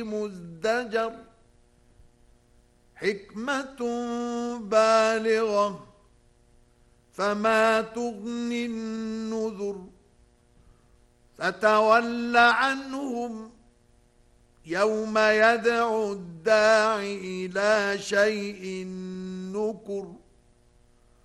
مزدجر حكمة بالغة فما تغني النذر فتول عنهم يوم يدعو الداع إلى شيء نكر